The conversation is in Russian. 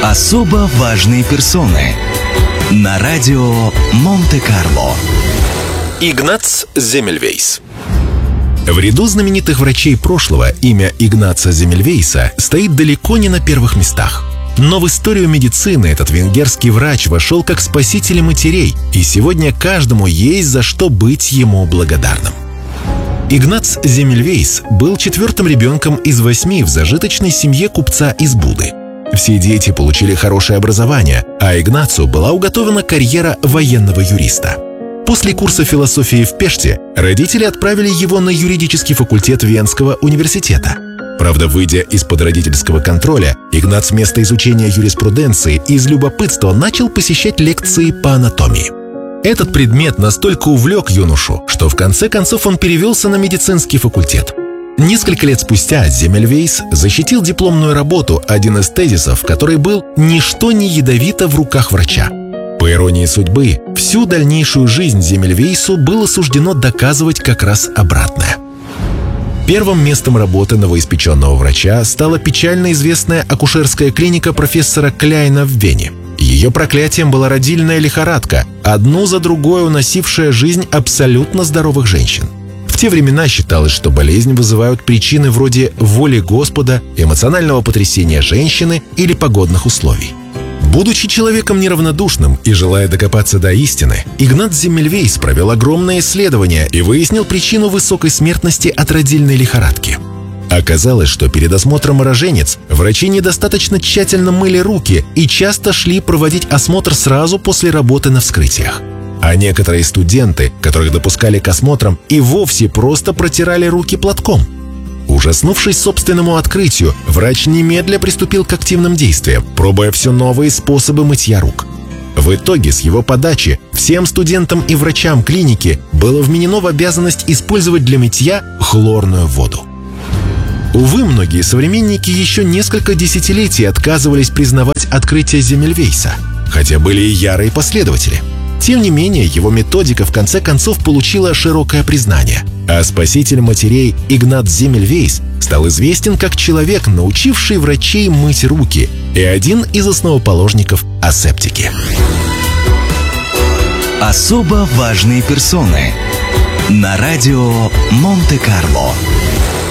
Особо важные персоны на радио Монте-Карло. Игнац Земельвейс. В ряду знаменитых врачей прошлого имя Игнаца Земельвейса стоит далеко не на первых местах. Но в историю медицины этот венгерский врач вошел как спаситель матерей, и сегодня каждому есть за что быть ему благодарным. Игнац Земельвейс был четвертым ребенком из 8 в зажиточной семье купца из Буды. Все дети получили хорошее образование, а Игнацу была уготована карьера военного юриста. После курса философии в Пеште родители отправили его на юридический факультет Венского университета. Правда, выйдя из-под родительского контроля, Игнац вместо изучения юриспруденции из любопытства начал посещать лекции по анатомии. Этот предмет настолько увлек юношу, что в конце концов он перевелся на медицинский факультет. Несколько лет спустя Земельвейс защитил дипломную работу, один из тезисов, который был «Ничто не ядовито в руках врача». По иронии судьбы, всю дальнейшую жизнь Земельвейсу было суждено доказывать как раз обратное. Первым местом работы новоиспеченного врача стала печально известная акушерская клиника профессора Кляйна в Вене. Ее проклятием была родильная лихорадка, одну за другой уносившая жизнь абсолютно здоровых женщин. В те времена считалось, что болезнь вызывают причины вроде воли Господа, эмоционального потрясения женщины или погодных условий. Будучи человеком неравнодушным и желая докопаться до истины, Игнац Земельвейс провел огромное исследование и выяснил причину высокой смертности от родильной лихорадки. Оказалось, что перед осмотром роженец врачи недостаточно тщательно мыли руки и часто шли проводить осмотр сразу после работы на вскрытиях. А некоторые студенты, которых допускали к осмотрам, и вовсе просто протирали руки платком. Ужаснувшись собственному открытию, врач немедля приступил к активным действиям, пробуя все новые способы мытья рук. В итоге с его подачи всем студентам и врачам клиники было вменено в обязанность использовать для мытья хлорную воду. Увы, многие современники еще несколько десятилетий отказывались признавать открытие Земельвейса, хотя были и ярые последователи. Тем не менее, его методика в конце концов получила широкое признание, а спаситель матерей Игнац Земельвейс стал известен как человек, научивший врачей мыть руки, и один из основоположников асептики. Особо важные персоны на радио Монте-Карло.